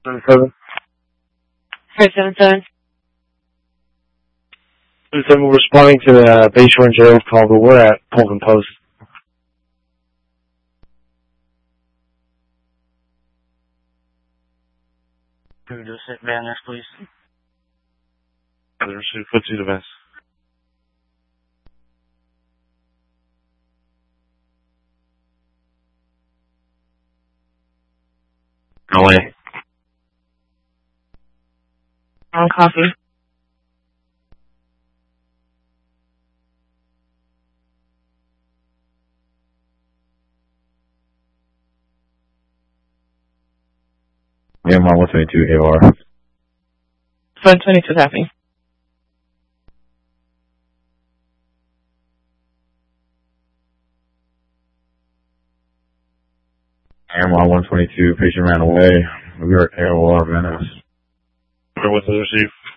77. 577. 77, we're responding to the Bayshore and Jails call, but we're at Colvin Post. Can we do a sit banners, please? Other receive footsie events. LA. On coffee. Yeah, I'm on 122 AR. 122 copy. Airmont 122, patient ran away. We are AOR Venice. What's the receive?